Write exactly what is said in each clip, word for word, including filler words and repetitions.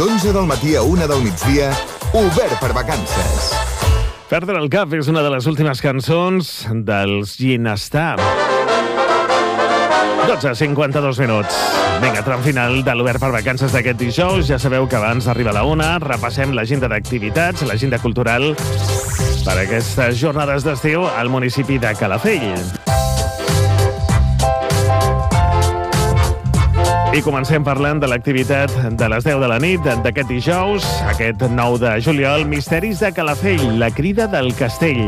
d'onze del matí a una del migdia, obert per vacances. Perdre el cap és una de les últimes cançons dels Ginestar. dotze cinquanta-dos minuts. Vinga, tram final de l'Obert per Vacances d'aquest dijous. Ja sabeu que abans d'arribar a la una repassem l'agenda d'activitats, l'agenda cultural per aquestes jornades d'estiu al municipi de Calafell. I comencem parlant de l'activitat de les deu de la nit d'aquest dijous, aquest nou de juliol, Misteris de Calafell, la crida del castell.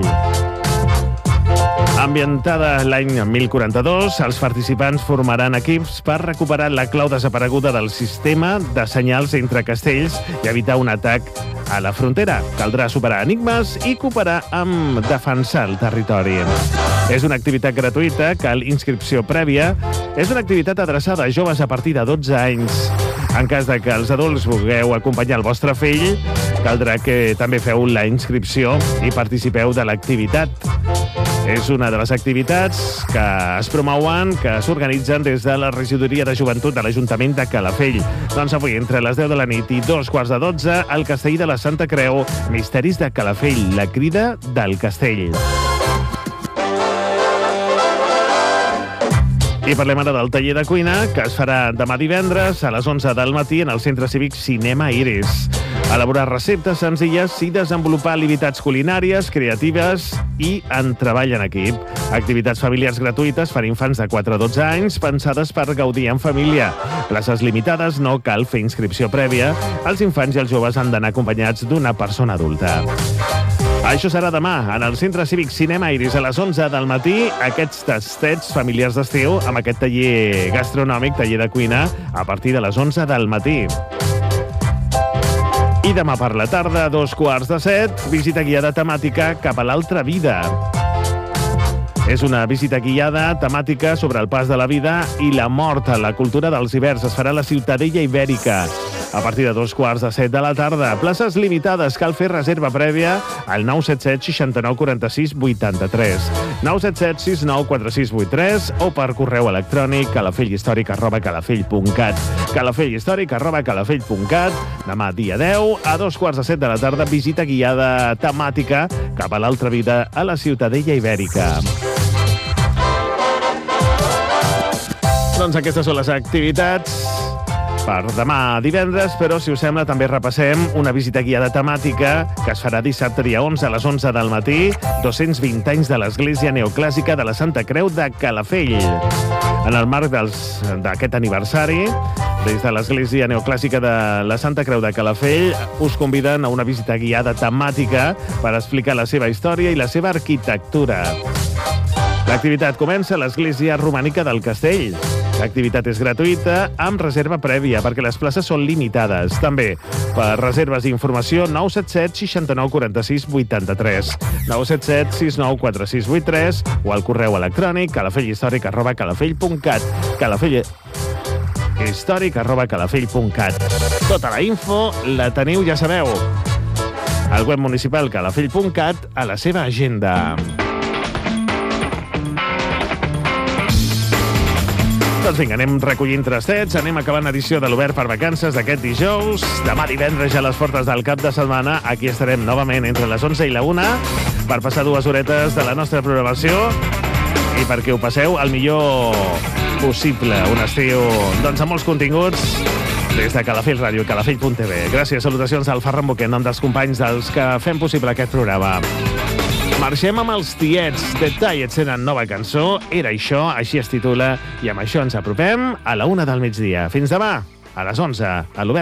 Ambientada l'any mil quaranta-dos, els participants formaran equips per recuperar la clau desapareguda del sistema de senyals entre castells i evitar un atac a la frontera. Caldrà superar enigmes i cooperar amb defensar el territori. És una activitat gratuïta, cal inscripció prèvia. És una activitat adreçada a joves a partir de dotze anys. En cas de que els adults vulgueu acompanyar el vostre fill, caldrà que també feu la inscripció i participeu de l'activitat. És una de les activitats que es promouen, que s'organitzen des de la Regidoria de Joventut de l'Ajuntament de Calafell. Doncs avui, entre les deu de la nit i dos quarts de dotze, al Castell de la Santa Creu, Misteris de Calafell, la crida del castell. I parlem ara del taller de cuina, que es farà demà divendres a les onze del matí en el Centre Cívic Cinema Iris. Elaborar receptes senzilles i desenvolupar habilitats culinàries, creatives i en treball en equip. Activitats familiars gratuïtes per infants de quatre a dotze anys, pensades per gaudir en família. Places limitades, no cal fer inscripció prèvia. Els infants i els joves han d'anar acompanyats d'una persona adulta. Això serà demà, en el Centre Cívic Cinema Iris, a les onze del matí, aquests tastets familiars d'estiu amb aquest taller gastronòmic, taller de cuina, a partir de les onze del matí. I demà per la tarda, a dos quarts de set, visita guiada temàtica cap a l'altra vida. És una visita guiada temàtica sobre el pas de la vida i la mort a la cultura dels hiverns. Es farà a la Ciutadella Ibèrica. A partir de dos quarts de set de la tarda. Places limitades. Cal fer reserva prèvia al nou set set seixanta nou quaranta sis vuitanta tres. nou set set sis nou quatre sis vuit tres o per correu electrònic calafellhistòric arroba calafell punt cat. calafellhistòric arroba calafell punt cat. Demà, dia deu, a dos quarts de set de la tarda, visita guiada temàtica cap a l'altra vida a la Ciutadella Ibèrica. Doncs aquestes són les activitats per demà divendres, però, si us sembla, també repassem una visita guiada temàtica que es farà dissabte, dia onze, a les onze del matí, dos-cents vint anys de l'Església Neoclàssica de la Santa Creu de Calafell. En el marc d'aquest aniversari, des de l'Església Neoclàssica de la Santa Creu de Calafell, us conviden a una visita guiada temàtica per explicar la seva història i la seva arquitectura. L'activitat comença a l'Església Romànica del Castell. L'activitat és gratuïta, amb reserva prèvia, perquè les places són limitades. També, per reserves i informació, nou set set seixanta nou quaranta sis vuitanta tres, nou set set sis nou quatre sis vuit tres o al correu electrònic calafellhistòric arroba calafell punt cat. Calafell històric arroba calafell punt cat. Tota la info la teniu, ja sabeu, al web municipal calafell punt cat, a la seva agenda. Doncs vinga, anem recollint trastets, anem acabant edició de l'Obert per Vacances d'aquest dijous. Demà divendres, ja a les portes del cap de setmana, aquí estarem novament entre les onze i la una per passar dues horetes de la nostra programació i perquè ho passeu el millor possible. Un estiu, doncs, amb molts continguts des de Calafell Ràdio i calafell punt tv. Gràcies, salutacions al Ferran Boquer, en nom dels companys dels que fem possible aquest programa. Marxem amb els Tiets. The Tiets tenen nova cançó, Era això, així es titula, i amb això ens apropem a la una del migdia. Fins demà, a les onze, a l'Obert.